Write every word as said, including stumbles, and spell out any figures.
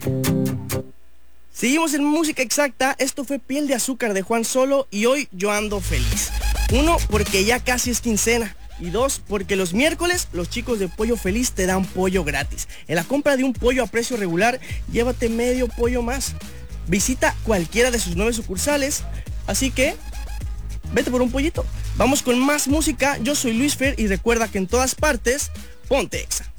Seguimos en Música Exacta. Esto fue Piel de Azúcar de Juan Solo y hoy yo ando feliz. Uno, porque ya casi es quincena. Y dos, porque los miércoles los chicos de Pollo Feliz te dan pollo gratis. En la compra de un pollo a precio regular, llévate medio pollo más. Visita cualquiera de sus nueve sucursales, así que vete por un pollito. Vamos con más música. Yo soy Luis Fer y recuerda que en todas partes, ponte Exa.